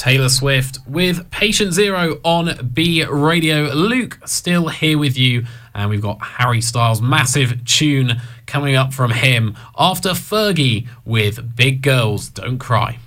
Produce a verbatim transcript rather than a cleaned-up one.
Taylor Swift with Patient Zero on B Radio. Luke still here with you, and we've got Harry Styles' massive tune coming up from him after Fergie with Big Girls Don't Cry.